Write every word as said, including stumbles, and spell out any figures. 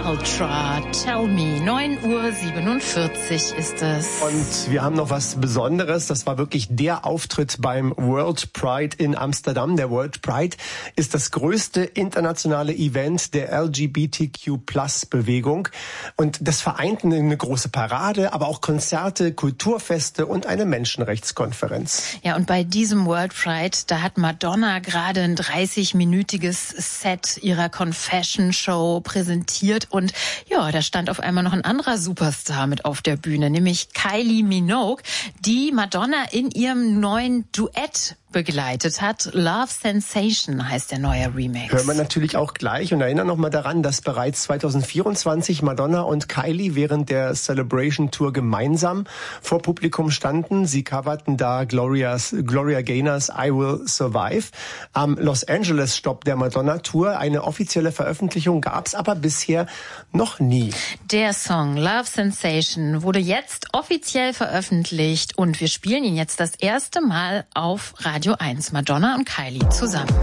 Ultra, Tell Me. neun Uhr siebenundvierzig ist es. Und wir haben noch was Besonderes. Das war wirklich der Auftritt beim World Pride in Amsterdam. Der World Pride ist das größte internationale Event der L G B T Q Plus Bewegung. Und das vereint eine große Parade, aber auch Konzerte, Kulturfeste und eine Menschenrechtskonferenz. Ja, und bei diesem World Pride, da hat Madonna gerade ein dreißig-minütiges Set ihrer Confession Show präsentiert. Und ja, da stand auf einmal noch ein anderer Superstar mit auf der Bühne, nämlich Kylie Minogue, die Madonna in ihrem neuen Duett begleitet hat. Love Sensation heißt der neue Remix. Hören wir natürlich auch gleich und erinnern nochmal daran, dass bereits zwanzig vierundzwanzig Madonna und Kylie während der Celebration Tour gemeinsam vor Publikum standen. Sie coverten da Gloria's, Gloria Gaynors I Will Survive. Am Los Angeles Stopp der Madonna Tour. Eine offizielle Veröffentlichung gab es aber bisher noch nie. Der Song Love Sensation wurde jetzt offiziell veröffentlicht und wir spielen ihn jetzt das erste Mal auf Radio eins. Madonna und Kylie zusammen.